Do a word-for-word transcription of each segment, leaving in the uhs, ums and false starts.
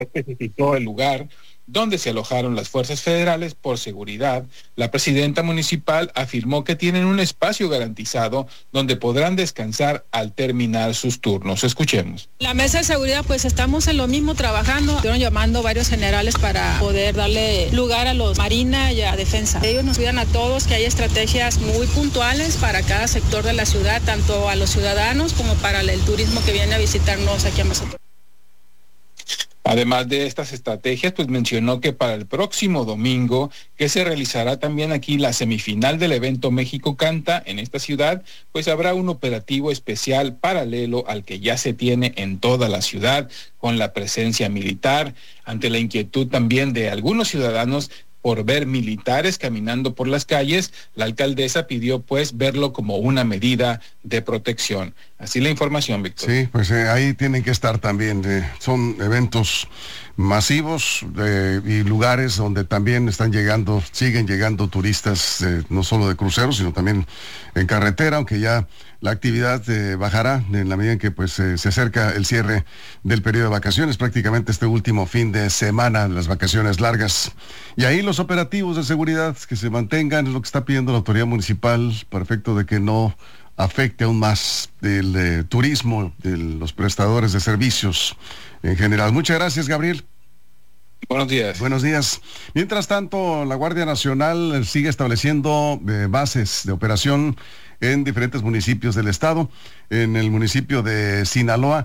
especificó el lugar donde se alojaron las fuerzas federales por seguridad. La presidenta municipal afirmó que tienen un espacio garantizado donde podrán descansar al terminar sus turnos. Escuchemos. La mesa de seguridad, pues estamos en lo mismo trabajando. Estuvieron llamando varios generales para poder darle lugar a los Marina y a Defensa. Ellos nos cuidan a todos, que hay estrategias muy puntuales para cada sector de la ciudad, tanto a los ciudadanos como para el turismo que viene a visitarnos aquí a Mazatlán. Además de estas estrategias, pues mencionó que para el próximo domingo, que se realizará también aquí la semifinal del evento México Canta en esta ciudad, pues habrá un operativo especial paralelo al que ya se tiene en toda la ciudad, con la presencia militar, ante la inquietud también de algunos ciudadanos por ver militares caminando por las calles. La alcaldesa pidió pues verlo como una medida de protección. Así la información, Víctor. Sí, pues eh, ahí tienen que estar también. Eh, son eventos masivos eh, y lugares donde también están llegando, siguen llegando turistas, eh, no solo de cruceros, sino también en carretera, aunque ya la actividad eh, bajará en la medida en que pues eh, se acerca el cierre del periodo de vacaciones, prácticamente este último fin de semana, las vacaciones largas. Y ahí los operativos de seguridad que se mantengan, es lo que está pidiendo la autoridad municipal, para efecto de que no afecte aún más el eh, turismo, de los prestadores de servicios en general. Muchas gracias, Gabriel. Buenos días. Buenos días. Mientras tanto, la Guardia Nacional sigue estableciendo eh, bases de operación en diferentes municipios del estado. En el municipio de Sinaloa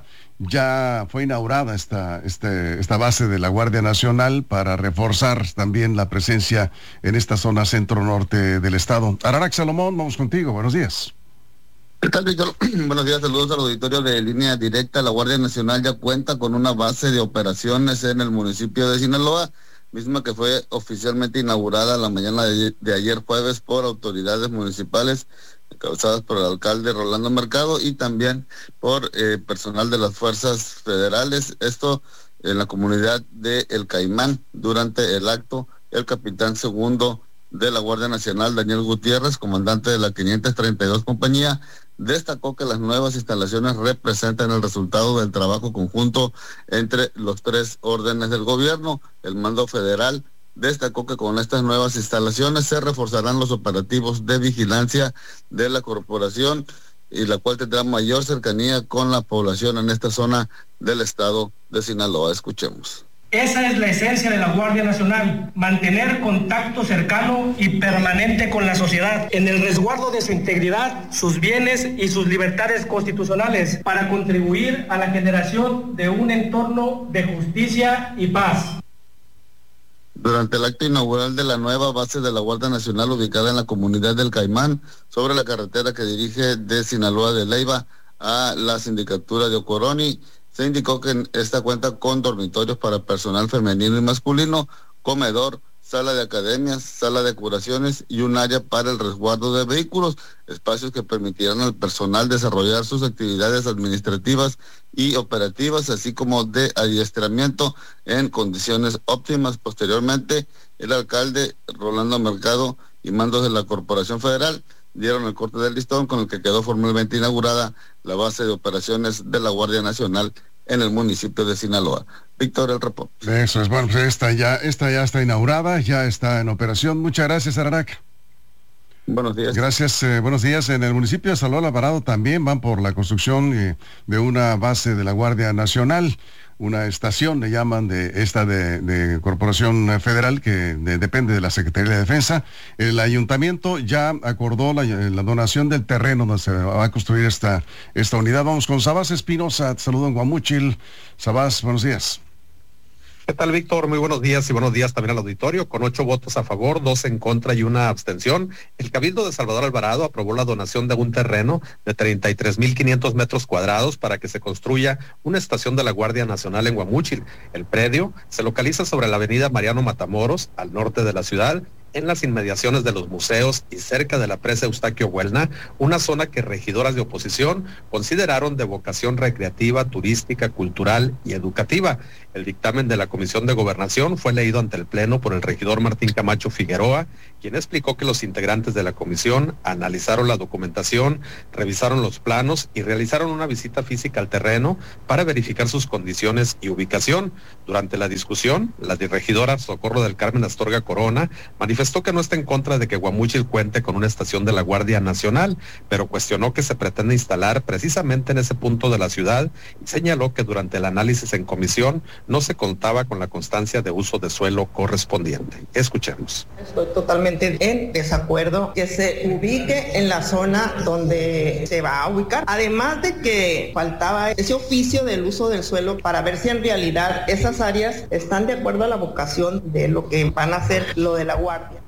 ya fue inaugurada esta, este, esta base de la Guardia Nacional para reforzar también la presencia en esta zona centro-norte del estado. Ararac Salomón, vamos contigo. Buenos días. ¿Qué tal, Víctor? Buenos días, saludos al auditorio de Línea Directa. La Guardia Nacional ya cuenta con una base de operaciones en el municipio de Sinaloa, misma que fue oficialmente inaugurada la mañana de, de ayer jueves por autoridades municipales encabezadas por el alcalde Rolando Mercado y también por eh, personal de las fuerzas federales. Esto en la comunidad de El Caimán. Durante el acto, el capitán segundo de la Guardia Nacional, Daniel Gutiérrez, comandante de la quinientos treinta y dos compañía, destacó que las nuevas instalaciones representan el resultado del trabajo conjunto entre los tres órdenes del gobierno. El mando federal destacó que con estas nuevas instalaciones se reforzarán los operativos de vigilancia de la corporación, y la cual tendrá mayor cercanía con la población en esta zona del estado de Sinaloa. Escuchemos. Esa es la esencia de la Guardia Nacional, mantener contacto cercano y permanente con la sociedad, en el resguardo de su integridad, sus bienes y sus libertades constitucionales, para contribuir a la generación de un entorno de justicia y paz. Durante el acto inaugural de la nueva base de la Guardia Nacional ubicada en la comunidad del Caimán, sobre la carretera que dirige de Sinaloa de Leiva a la sindicatura de Ocoroni, se indicó que esta cuenta con dormitorios para personal femenino y masculino, comedor, sala de academias, sala de curaciones y un área para el resguardo de vehículos, espacios que permitirán al personal desarrollar sus actividades administrativas y operativas, así como de adiestramiento en condiciones óptimas. Posteriormente, el alcalde Rolando Mercado y mandos de la Corporación Federal dieron el corte del listón con el que quedó formalmente inaugurada la base de operaciones de la Guardia Nacional en el municipio de Sinaloa. Víctor, el reporte. Eso es, bueno, pues esta ya, esta ya está inaugurada, ya está en operación. Muchas gracias, Ararac. Buenos días. Gracias, eh, buenos días. En el municipio de Salvador Alvarado también van por la construcción eh, de una base de la Guardia Nacional, una estación, le llaman, de esta de, de Corporación Federal, que de, depende de la Secretaría de Defensa. El ayuntamiento ya acordó la, la donación del terreno donde se va a construir esta, esta unidad. Vamos con Sabás Espinosa, te saludo en Guamúchil. Sabás, buenos días. ¿Qué tal, Víctor? Muy buenos días y buenos días también al auditorio. Con ocho votos a favor, dos en contra y una abstención, el Cabildo de Salvador Alvarado aprobó la donación de un terreno de treinta y tres mil quinientos metros cuadrados para que se construya una estación de la Guardia Nacional en Guamúchil. El predio se localiza sobre la avenida Mariano Matamoros, al norte de la ciudad, en las inmediaciones de los museos y cerca de la presa Eustaquio Huelna, una zona que regidoras de oposición consideraron de vocación recreativa, turística, cultural y educativa. El dictamen de la Comisión de Gobernación fue leído ante el Pleno por el regidor Martín Camacho Figueroa, quien explicó que los integrantes de la comisión analizaron la documentación, revisaron los planos y realizaron una visita física al terreno para verificar sus condiciones y ubicación. Durante la discusión, la regidora Socorro del Carmen Astorga Corona manifestó que no está en contra de que Guamúchil cuente con una estación de la Guardia Nacional, pero cuestionó que se pretende instalar precisamente en ese punto de la ciudad y señaló que durante el análisis en comisión no se contaba con la constancia de uso de suelo correspondiente. Escuchemos. Estoy totalmente en desacuerdo que se ubique en la zona donde se va a ubicar. Además de que faltaba ese oficio del uso del suelo para ver si en realidad esas áreas están de acuerdo a la vocación de lo que van a hacer lo de la guardia.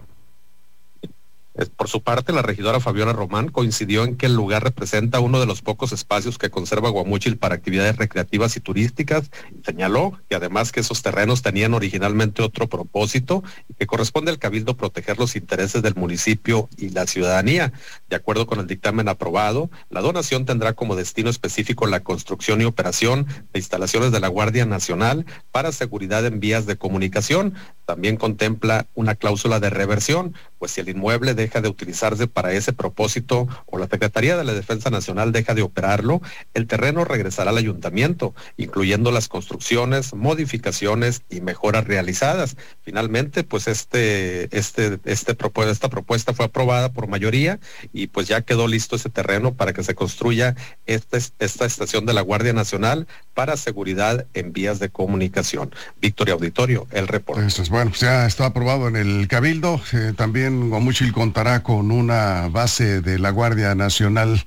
Por su parte, la regidora Fabiola Román coincidió en que el lugar representa uno de los pocos espacios que conserva Guamúchil para actividades recreativas y turísticas. Señaló que además que esos terrenos tenían originalmente otro propósito y que corresponde al Cabildo proteger los intereses del municipio y la ciudadanía. De acuerdo con el dictamen aprobado, la donación tendrá como destino específico la construcción y operación de instalaciones de la Guardia Nacional para seguridad en vías de comunicación. También contempla una cláusula de reversión, pues si el inmueble deja de utilizarse para ese propósito o la Secretaría de la Defensa Nacional deja de operarlo, el terreno regresará al ayuntamiento, incluyendo las construcciones, modificaciones y mejoras realizadas. Finalmente, pues este, este, este esta propuesta fue aprobada por mayoría y pues ya quedó listo ese terreno para que se construya este, esta estación de la Guardia Nacional para seguridad en vías de comunicación. Víctor y Auditorio, el reporte. Eso es bueno, pues ya está aprobado en el Cabildo. Eh, también Guamúchil contará con una base de la Guardia Nacional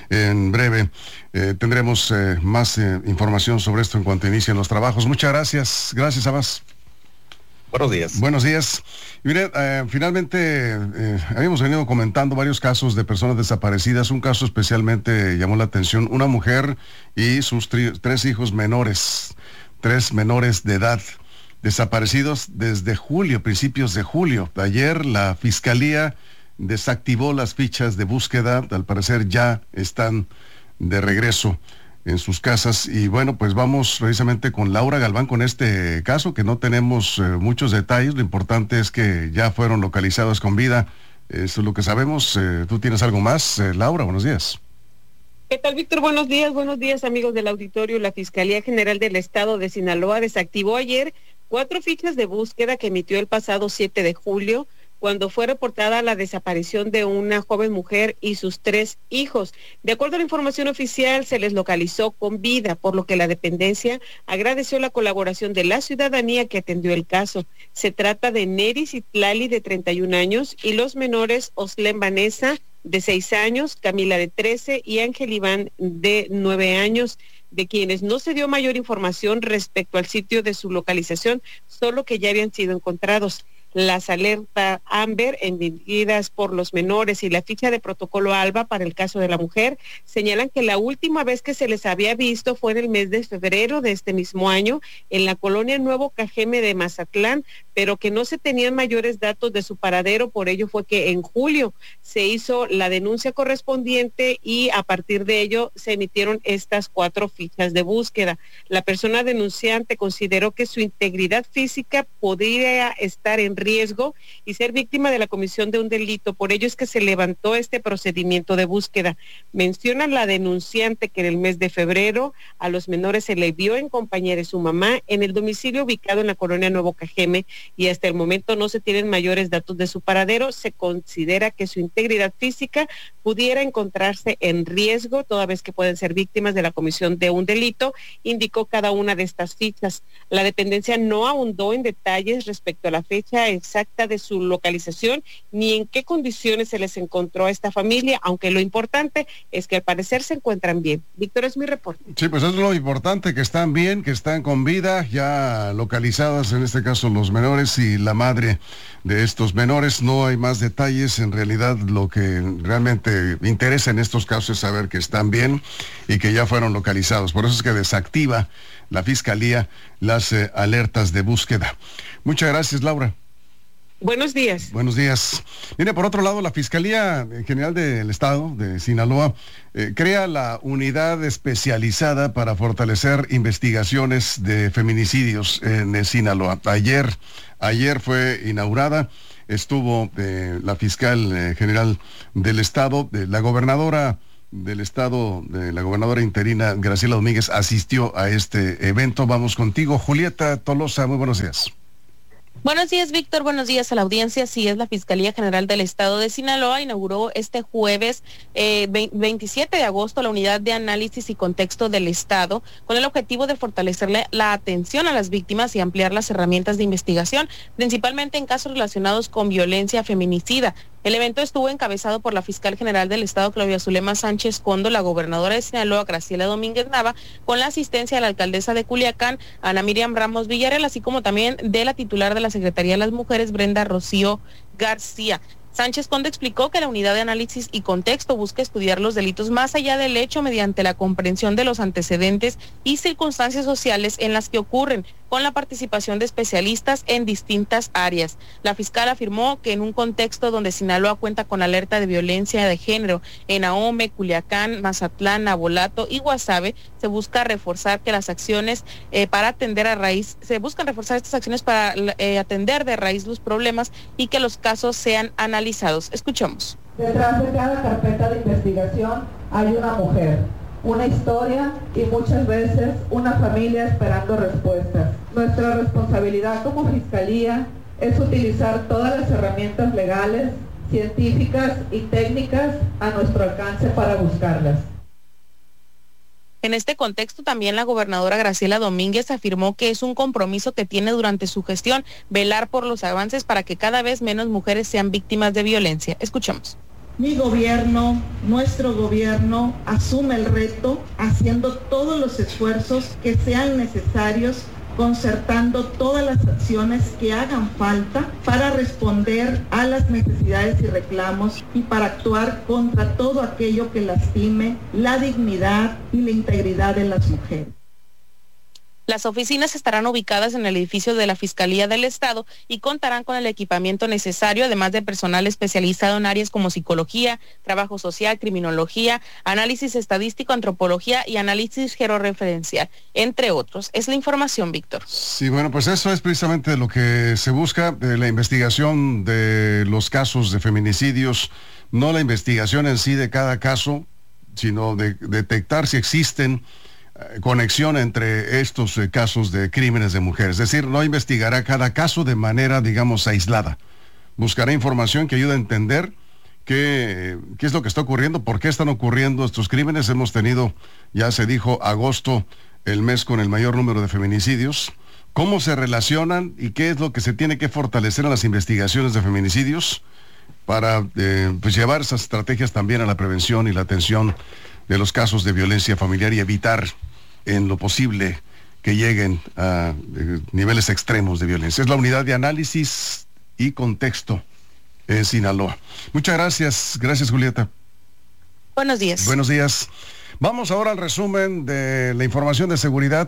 en breve. Eh, tendremos eh, más eh, información sobre esto en cuanto inicien los trabajos. Muchas gracias. Gracias, Abbas. Buenos días. Buenos días. Mire, eh, finalmente eh, habíamos venido comentando varios casos de personas desaparecidas. Un caso especialmente llamó la atención. Una mujer y sus tri- tres hijos menores, tres menores de edad, desaparecidos desde julio, principios de julio. Ayer la Fiscalía desactivó las fichas de búsqueda. Al parecer ya están de regreso en sus casas. Y bueno, pues vamos precisamente con Laura Galván con este caso, que no tenemos eh, muchos detalles. Lo importante es que ya fueron localizados con vida. Eso es lo que sabemos. Eh, ¿Tú tienes algo más? Eh, Laura, buenos días. ¿Qué tal, Víctor? Buenos días, buenos días, amigos del auditorio. La Fiscalía General del Estado de Sinaloa desactivó ayer cuatro fichas de búsqueda que emitió el pasado siete de julio, cuando fue reportada la desaparición de una joven mujer y sus tres hijos. De acuerdo a la información oficial, se les localizó con vida, por lo que la dependencia agradeció la colaboración de la ciudadanía que atendió el caso. Se trata de Neris Itlali, de treinta y un años, y los menores Oslén Vanessa, de seis años, Camila, de trece, y Ángel Iván, de nueve años, de quienes no se dio mayor información respecto al sitio de su localización, solo que ya habían sido encontrados. Las alertas Amber emitidas por los menores y la ficha de protocolo ALBA para el caso de la mujer señalan que la última vez que se les había visto fue en el mes de febrero de este mismo año en la colonia Nuevo Cajeme de Mazatlán, pero que no se tenían mayores datos de su paradero. Por ello fue que en julio se hizo la denuncia correspondiente y a partir de ello se emitieron estas cuatro fichas de búsqueda. La persona denunciante consideró que su integridad física podría estar en riesgo y ser víctima de la comisión de un delito. Por ello es que se levantó este procedimiento de búsqueda. Menciona la denunciante que en el mes de febrero a los menores se le vio en compañía de su mamá en el domicilio ubicado en la colonia Nuevo Cajeme y hasta el momento no se tienen mayores datos de su paradero. Se considera que su integridad física pudiera encontrarse en riesgo toda vez que pueden ser víctimas de la comisión de un delito, indicó cada una de estas fichas. La dependencia no ahondó en detalles respecto a la fecha exacta de su localización ni en qué condiciones se les encontró a esta familia, aunque lo importante es que al parecer se encuentran bien. Víctor, es mi reporte. Sí, pues eso es lo importante, que están bien, que están con vida, ya localizadas en este caso los menores y la madre de estos menores. No hay más detalles. En realidad lo que realmente interesa en estos casos es saber que están bien y que ya fueron localizados. Por eso es que desactiva la Fiscalía las eh, alertas de búsqueda. Muchas gracias, Laura. Buenos días. Buenos días. Mire, por otro lado, la Fiscalía General del Estado de Sinaloa eh, crea la unidad especializada para fortalecer investigaciones de feminicidios en eh, Sinaloa. Ayer, ayer fue inaugurada, estuvo eh, la fiscal eh, general del Estado, eh, la gobernadora del Estado, de la gobernadora interina Graciela Domínguez asistió a este evento. Vamos contigo, Julieta Tolosa, muy buenos días. Buenos días, Víctor. Buenos días a la audiencia. Sí, es la Fiscalía General del Estado de Sinaloa. Inauguró este jueves eh, veintisiete de agosto la Unidad de Análisis y Contexto del Estado con el objetivo de fortalecerle la atención a las víctimas y ampliar las herramientas de investigación, principalmente en casos relacionados con violencia feminicida. El evento estuvo encabezado por la Fiscal General del Estado, Claudia Zulema Sánchez Condo, la gobernadora de Sinaloa, Graciela Domínguez Nava, con la asistencia de la alcaldesa de Culiacán, Ana Miriam Ramos Villarreal, así como también de la titular de la Secretaría de las Mujeres, Brenda Rocío García. Sánchez Conde explicó que la unidad de análisis y contexto busca estudiar los delitos más allá del hecho mediante la comprensión de los antecedentes y circunstancias sociales en las que ocurren, con la participación de especialistas en distintas áreas. La fiscal afirmó que en un contexto donde Sinaloa cuenta con alerta de violencia de género en Ahome, Culiacán, Mazatlán, Nabolato y Guasave, se busca reforzar que las acciones eh, para atender a raíz, se buscan reforzar estas acciones para eh, atender de raíz los problemas y que los casos sean analizados. Escuchemos. Detrás de cada carpeta de investigación hay una mujer, una historia y muchas veces una familia esperando respuestas. Nuestra responsabilidad como Fiscalía es utilizar todas las herramientas legales, científicas y técnicas a nuestro alcance para buscarlas. En este contexto, también la gobernadora Graciela Domínguez afirmó que es un compromiso que tiene durante su gestión velar por los avances para que cada vez menos mujeres sean víctimas de violencia. Escuchemos. Mi gobierno, nuestro gobierno, asume el reto haciendo todos los esfuerzos que sean necesarios, concertando todas las acciones que hagan falta para responder a las necesidades y reclamos y para actuar contra todo aquello que lastime la dignidad y la integridad de las mujeres. Las oficinas estarán ubicadas en el edificio de la Fiscalía del Estado y contarán con el equipamiento necesario, además de personal especializado en áreas como psicología, trabajo social, criminología, análisis estadístico, antropología y análisis georreferencial, entre otros. Es la información, Víctor. Sí, bueno, pues eso es precisamente lo que se busca, de la investigación de los casos de feminicidios, no la investigación en sí de cada caso, sino de detectar si existen conexión entre estos eh, casos de crímenes de mujeres. Es decir, no investigará cada caso de manera, digamos, aislada. Buscará información que ayude a entender qué, qué es lo que está ocurriendo, por qué están ocurriendo estos crímenes. Hemos tenido, ya se dijo, agosto, el mes con el mayor número de feminicidios. ¿Cómo se relacionan y qué es lo que se tiene que fortalecer en las investigaciones de feminicidios para eh, pues llevar esas estrategias también a la prevención y la atención de los casos de violencia familiar y evitar en lo posible que lleguen a eh, niveles extremos de violencia? Es la unidad de análisis y contexto en Sinaloa. Muchas gracias, gracias Julieta. Buenos días. Buenos días. Vamos ahora al resumen de la información de seguridad.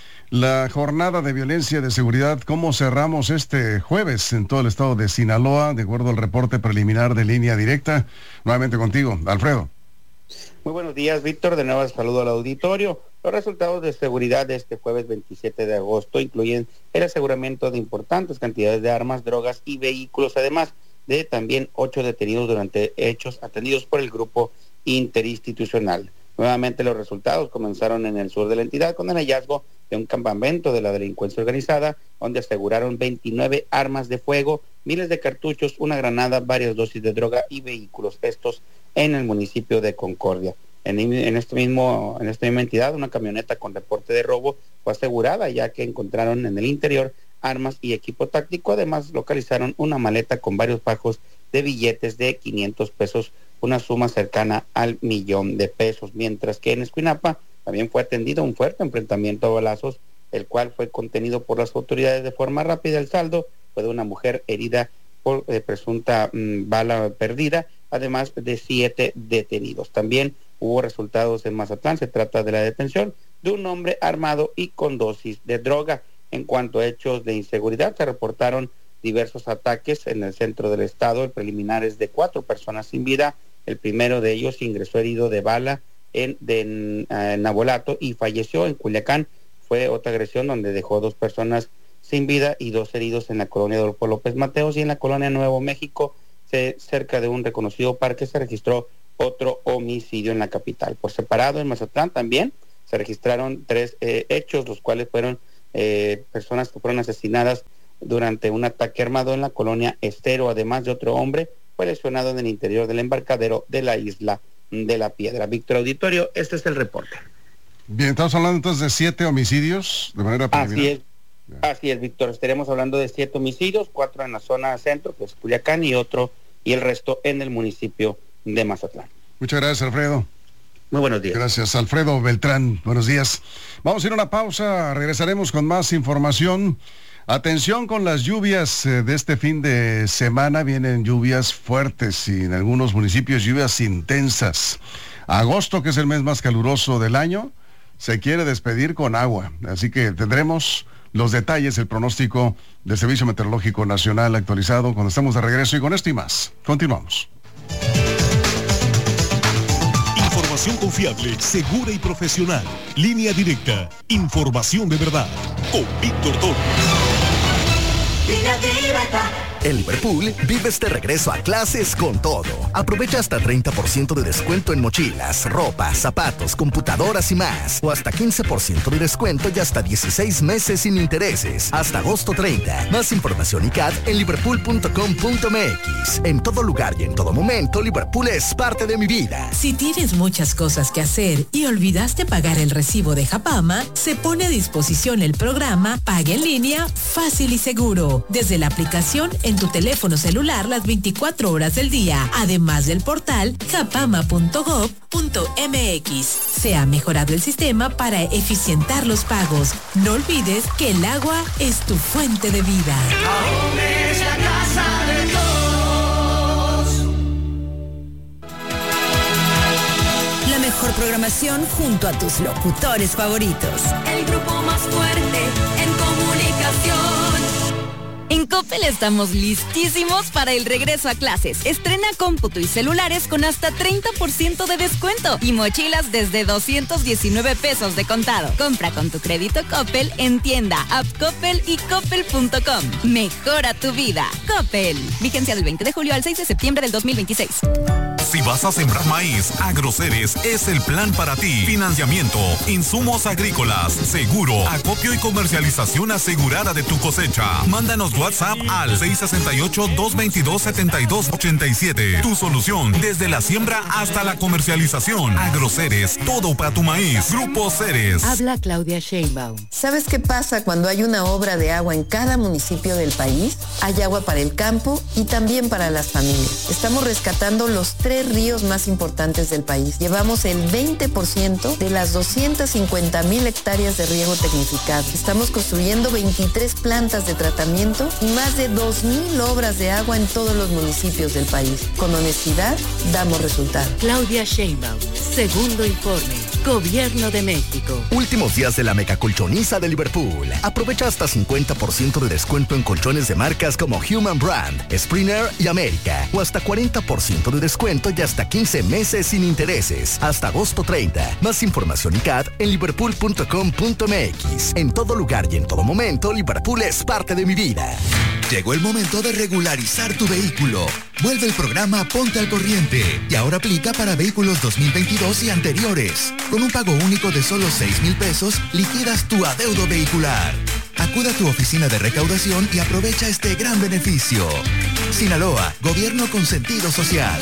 La jornada de violencia de seguridad, ¿cómo cerramos este jueves en todo el estado de Sinaloa? De acuerdo al reporte preliminar de Línea Directa. Nuevamente contigo, Alfredo. Muy buenos días, Víctor. De nuevo saludo al auditorio. Los resultados de seguridad de este jueves veintisiete de agosto incluyen el aseguramiento de importantes cantidades de armas, drogas y vehículos, además de también ocho detenidos durante hechos atendidos por el grupo interinstitucional. Nuevamente los resultados comenzaron en el sur de la entidad con el hallazgo de un campamento de la delincuencia organizada, donde aseguraron veintinueve armas de fuego, miles de cartuchos, una granada, varias dosis de droga y vehículos, estos en el municipio de Concordia. En, en, este mismo, en esta misma entidad, una camioneta con reporte de robo fue asegurada, ya que encontraron en el interior armas y equipo táctico. Además, localizaron una maleta con varios fajos de billetes de quinientos pesos, una suma cercana al millón de pesos. Mientras que en Escuinapa también fue atendido un fuerte enfrentamiento a balazos, el cual fue contenido por las autoridades de forma rápida. El saldo fue de una mujer herida por eh, presunta mmm, bala perdida, además de siete detenidos. También hubo resultados en Mazatlán. Se trata de la detención de un hombre armado y con dosis de droga. En cuanto a hechos de inseguridad, se reportaron diversos ataques en el centro del estado. El preliminar es de cuatro personas sin vida. El primero de ellos ingresó herido de bala en, de, en, en Nabolato y falleció. En Culiacán fue otra agresión donde dejó dos personas sin vida y dos heridos en la colonia Adolfo López Mateos, y en la colonia Nuevo México, se, cerca de un reconocido parque, se registró otro homicidio en la capital. Por separado, en Mazatlán también se registraron tres eh, hechos, los cuales fueron eh, personas que fueron asesinadas durante un ataque armado en la colonia Estero. Además de otro hombre fue lesionado en el interior del embarcadero de la isla de la Piedra. Víctor Auditorio, este es el reporte. Bien, estamos hablando entonces de siete homicidios de manera preliminar. Así es, yeah. Así es, Víctor. Estaremos hablando de siete homicidios, cuatro en la zona centro, que es Culiacán, y otro, y el resto en el municipio de Mazatlán. Muchas gracias, Alfredo. Muy buenos días. Gracias, Alfredo Beltrán. Buenos días. Vamos a ir a una pausa, regresaremos con más información. Atención con las lluvias eh, de este fin de semana. Vienen lluvias fuertes y en algunos municipios lluvias intensas. Agosto, que es el mes más caluroso del año, se quiere despedir con agua. Así que tendremos los detalles, el pronóstico del Servicio Meteorológico Nacional actualizado cuando estemos de regreso, y con esto y más. Continuamos. Información confiable, segura y profesional. Línea Directa. Información de verdad. Con Víctor Toro. Línea Directa. En Liverpool, vive este regreso a clases con todo. Aprovecha hasta treinta por ciento de descuento en mochilas, ropa, zapatos, computadoras y más. O hasta quince por ciento de descuento y hasta dieciséis meses sin intereses. Hasta agosto treinta. Más información y C A D en liverpool punto com punto m x. En todo lugar y en todo momento, Liverpool es parte de mi vida. Si tienes muchas cosas que hacer y olvidaste pagar el recibo de Japama, se pone a disposición el programa Paga en Línea Fácil y Seguro. Desde la aplicación en tu teléfono celular las veinticuatro horas del día, además del portal japama punto gob punto m x. Se ha mejorado el sistema para eficientar los pagos. No olvides que el agua es tu fuente de vida. Ahora es la casa de todos. La mejor programación junto a tus locutores favoritos. El grupo más fuerte en comunicación. En Coppel estamos listísimos para el regreso a clases. Estrena cómputo y celulares con hasta treinta por ciento de descuento y mochilas desde doscientos diecinueve pesos de contado. Compra con tu crédito Coppel en tienda, app Coppel y coppel punto com. Mejora tu vida. Coppel. Vigencia del veinte de julio al seis de septiembre del dos mil veintiséis. Si vas a sembrar maíz, Agroceres es el plan para ti. Financiamiento, insumos agrícolas, seguro, acopio y comercialización asegurada de tu cosecha. Mándanos WhatsApp al seis seis ocho, dos veintidós, setenta y dos ochenta y siete. Tu solución desde la siembra hasta la comercialización. Agroceres, todo para tu maíz. Grupo Ceres. Habla Claudia Sheinbaum. ¿Sabes qué pasa cuando hay una obra de agua en cada municipio del país? Hay agua para el campo y también para las familias. Estamos rescatando los tres ríos más importantes del país. Llevamos el veinte por ciento de las doscientas cincuenta mil hectáreas de riego tecnificado. Estamos construyendo veintitrés plantas de tratamiento y más de dos mil obras de agua en todos los municipios del país. Con honestidad, damos resultados. Claudia Sheinbaum, segundo informe. Gobierno de México. Últimos días de la megacolchoniza de Liverpool. Aprovecha hasta cincuenta por ciento de descuento en colchones de marcas como Human Brand, Springer y América. O hasta cuarenta por ciento de descuento y hasta quince meses sin intereses. Hasta agosto treinta. Más información y C A D en liverpool punto com punto m x. En todo lugar y en todo momento, Liverpool es parte de mi vida. Llegó el momento de regularizar tu vehículo. Vuelve el programa Ponte al Corriente y ahora aplica para vehículos dos mil veintidós y anteriores. Con un pago único de solo seis mil pesos, liquidas tu adeudo vehicular. Acude a tu oficina de recaudación y aprovecha este gran beneficio. Sinaloa, gobierno con sentido social.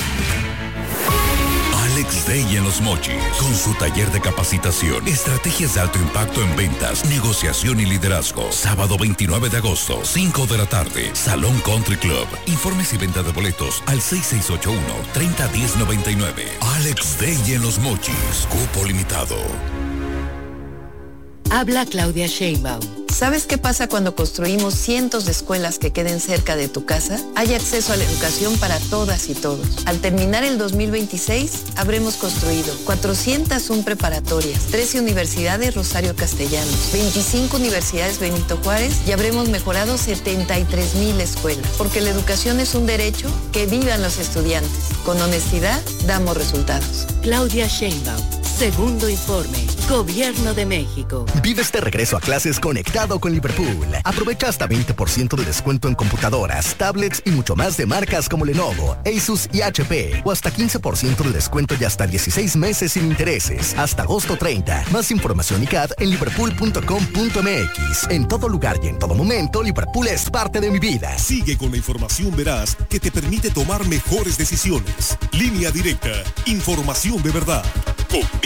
Alex Day en Los Mochis, con su taller de capacitación, estrategias de alto impacto en ventas, negociación y liderazgo. Sábado veintinueve de agosto, cinco de la tarde, Salón Country Club. Informes y venta de boletos al seis seis ocho uno, treinta diez noventa y nueve. Alex Day en Los Mochis, cupo limitado. Habla Claudia Sheinbaum. ¿Sabes qué pasa cuando construimos cientos de escuelas que queden cerca de tu casa? Hay acceso a la educación para todas y todos. Al terminar el dos mil veintiséis, habremos construido cuatrocientas una preparatorias, trece universidades Rosario Castellanos, veinticinco universidades Benito Juárez y habremos mejorado setenta y tres mil escuelas. Porque la educación es un derecho, que vivan los estudiantes. Con honestidad, damos resultados. Claudia Sheinbaum. Segundo informe. Gobierno de México. Vive este regreso a clases conectado con Liverpool. Aprovecha hasta veinte por ciento de descuento en computadoras, tablets y mucho más de marcas como Lenovo, Asus y H P. O hasta quince por ciento de descuento y hasta dieciséis meses sin intereses. Hasta agosto treinta. Más información y C A D en liverpool punto com punto m x. En todo lugar y en todo momento, Liverpool es parte de mi vida. Sigue con la información veraz que te permite tomar mejores decisiones. Línea Directa. Información de verdad. Con